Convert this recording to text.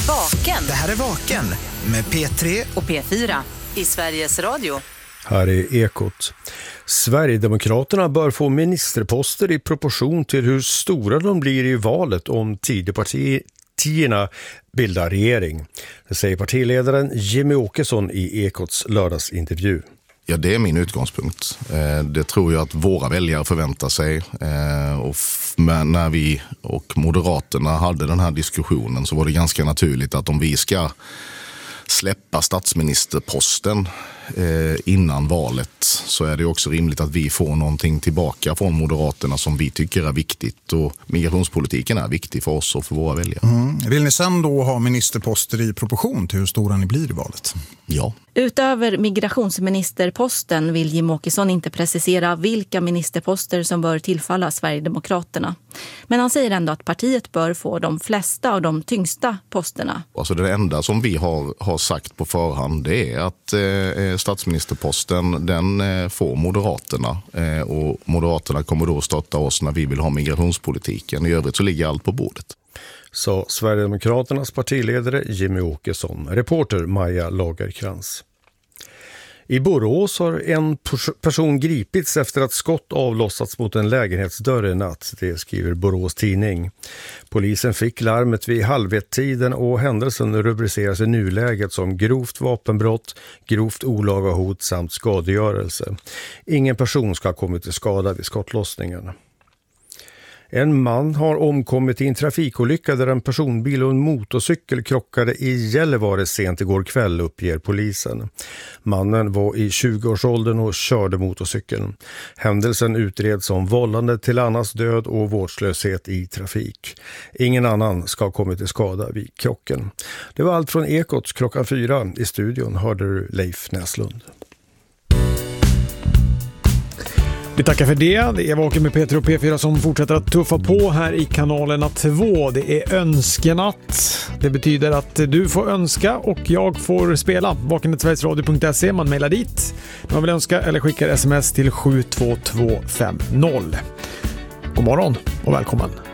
Vaken. Det här är Vaken med P3 och P4 i Sveriges Radio. Här är Ekot. Sverigedemokraterna bör få ministerposter i proportion till hur stora de blir i valet om Tidöpartierna bildar regering. Det säger partiledaren Jimmie Åkesson i Ekots lördagsintervju. Ja, det är min utgångspunkt. Det tror jag att våra väljare förväntar sig. Men när vi och Moderaterna hade den här diskussionen så var det ganska naturligt att om vi ska släppa statsministerposten innan valet så är det också rimligt att vi får någonting tillbaka från Moderaterna som vi tycker är viktigt, och migrationspolitiken är viktig för oss och för våra väljare. Vill ni sen då ha ministerposter i proportion till hur stora ni blir i valet? Ja. Utöver migrationsministerposten vill Jimmie Åkesson inte precisera vilka ministerposter som bör tillfalla Sverigedemokraterna. Men han säger ändå att partiet bör få de flesta av de tyngsta posterna. Alltså det enda som vi har sagt på förhand, det är att statsministerposten den får Moderaterna, och Moderaterna kommer då stötta oss när vi vill ha migrationspolitiken. I övrigt så ligger allt på bordet. Så Sverigedemokraternas partiledare Jimmie Åkesson, reporter Maja Lagerkrans. I Borås har en person gripits efter att skott avlossats mot en lägenhetsdörr i natt, det skriver Borås Tidning. Polisen fick larmet vid 12:30 och händelsen rubriceras i nuläget som grovt vapenbrott, grovt olaga hot samt skadegörelse. Ingen person ska ha kommit till skada vid skottlossningen. En man har omkommit i en trafikolycka där en personbil och en motorcykel krockade i Gällivare sent igår kväll, uppger polisen. Mannen var i 20-årsåldern och körde motorcykeln. Händelsen utreds som vållande till annans död och vårdslöshet i trafik. Ingen annan ska ha kommit till skada vid krocken. Det var allt från Ekots klockan 4. I studion hörde du Leif Näslund. Vi tackar för det. Det är Vaken med P3 och P4 som fortsätter att tuffa på här i kanalerna 2. Det är önskenatt. Det betyder att du får önska och jag får spela. vaken@sverigesradio.se. Man mejlar dit när man vill önska eller skickar sms till 72250. God morgon och välkommen.